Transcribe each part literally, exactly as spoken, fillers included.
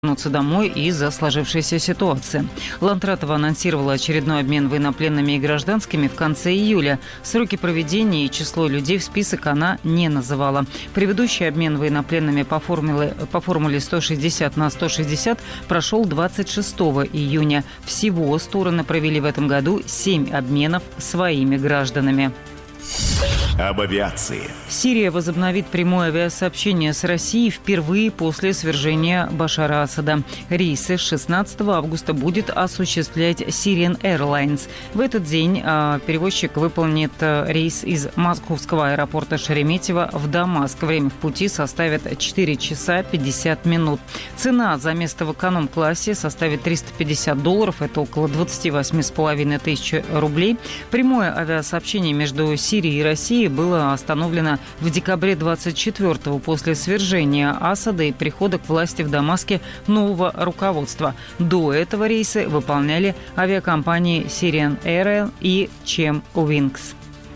вернуться домой из-за сложившейся ситуации. Лантратова анонсировала очередной обмен военнопленными и гражданскими в конце июля. Сроки проведения и число людей в список она не называла. Предыдущий обмен военнопленными по формуле, по формуле сто шестьдесят на сто шестьдесят прошел двадцать шестого июня. Всего стороны провели в этом году семь обменов своими гражданами. Об авиации. Сирия возобновит прямое авиасообщение с Россией впервые после свержения Башара Асада. Рейсы с шестнадцатого августа будет осуществлять Syrian Airlines. В этот день э, перевозчик выполнит э, рейс из московского аэропорта Шереметьево в Дамаск. Время в пути составит четыре часа пятьдесят минут. Цена за место в эконом-классе составит триста пятьдесят долларов. Это около двадцать восемь с половиной тысяч рублей. Прямое авиасообщение между Сирией и Россией было остановлено в декабре двадцать четвёртого после свержения Асада и прихода к власти в Дамаске нового руководства. До этого рейсы выполняли авиакомпании Syrian Air и Chemwings.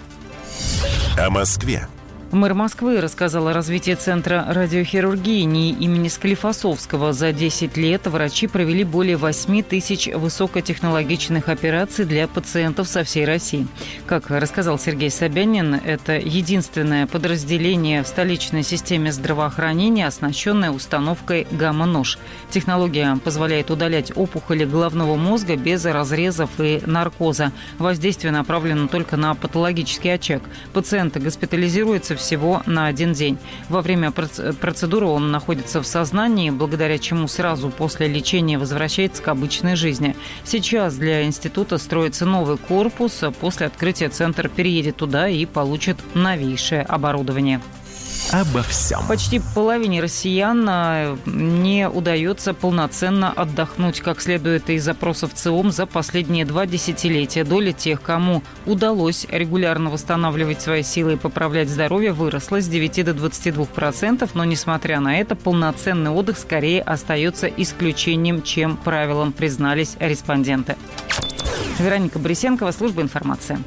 О Москве. Мэр Москвы рассказал о развитии Центра радиохирургии НИИ имени Склифосовского. За десять лет врачи провели более восемь тысяч высокотехнологичных операций для пациентов со всей России. Как рассказал Сергей Собянин, это единственное подразделение в столичной системе здравоохранения, оснащенное установкой гамма-нож. Технология позволяет удалять опухоли головного мозга без разрезов и наркоза. Воздействие направлено только на патологический очаг. Пациенты госпитализируются всего на один день. Во время процедуры он находится в сознании, благодаря чему сразу после лечения возвращается к обычной жизни. Сейчас для института строится новый корпус. После открытия центр переедет туда и получит новейшее оборудование. Обо всем. Почти половине россиян не удается полноценно отдохнуть как следует из запросов ЦИОМ за последние два десятилетия. Доля тех, кому удалось регулярно восстанавливать свои силы и поправлять здоровье, выросла с девяти до двадцати двух процентов, но, несмотря на это, полноценный отдых скорее остается исключением, чем правилом, признались респонденты. Вероника Борисенкова, служба информации.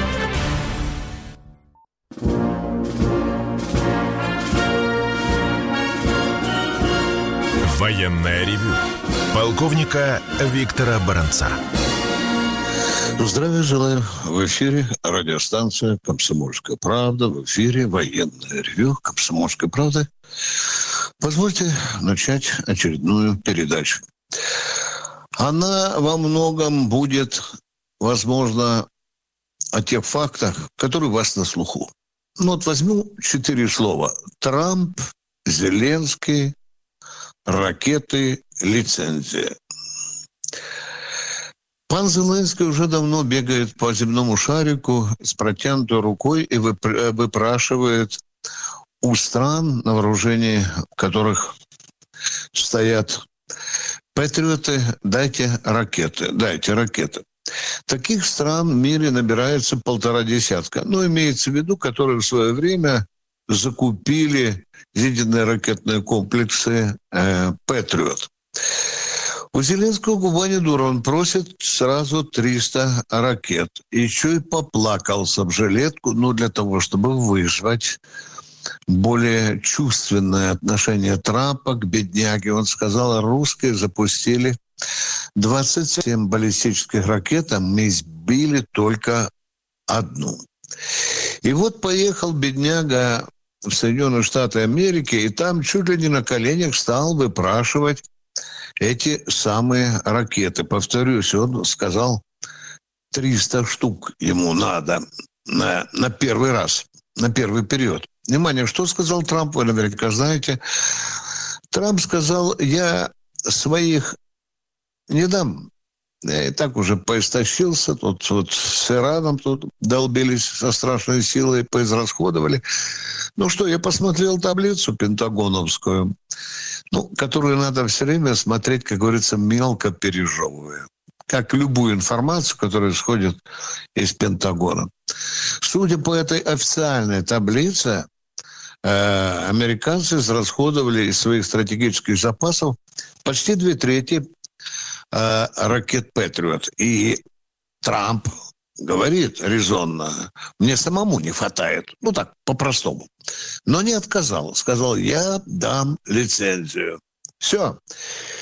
Военное ревю полковника Виктора Баранца. Здравия желаю. В эфире радиостанция «Комсомольская правда». В эфире военное ревю «Комсомольской правды». Позвольте начать очередную передачу. Она во многом будет, возможно, о тех фактах, которые у вас на слуху. Ну вот возьму четыре слова. Трамп, Зеленский, ракеты, лицензия. Пан Зеленский уже давно бегает по земному шарику с протянутой рукой и выпрашивает у стран, на вооружении которых стоят патриоты, дайте ракеты, дайте ракеты. Таких стран в мире набирается полтора десятка. Ну, имеется в виду, которые в свое время закупили зенитные ракетные комплексы э, «Патриот». У Зеленского губа не дура, он просит сразу триста ракет. Еще и поплакался в жилетку, ну, для того, чтобы вызвать более чувственное отношение Трампа к бедняге. Он сказал, русские запустили двадцать семь баллистических ракет, а мы сбили только одну. И вот поехал бедняга в Соединенные Штаты Америки, и там чуть ли не на коленях стал выпрашивать эти самые ракеты. Повторюсь, он сказал, триста штук ему надо на, на первый раз, на первый период. Внимание, что сказал Трамп, вы наверняка знаете. Трамп сказал, я своих не дам. Я и так уже поистощился. Тут вот с Ираном тут долбились со страшной силой, поизрасходовали. Ну что, я посмотрел таблицу пентагоновскую, ну, которую надо все время смотреть, как говорится, мелко пережевывая. Как любую информацию, которая исходит из Пентагона. Судя по этой официальной таблице, э, американцы израсходовали из своих стратегических запасов почти две трети э, ракет «Патриот». И Трамп говорит резонно, мне самому не хватает. Ну так, по-простому. Но не отказал. Сказал, я дам лицензию. Все.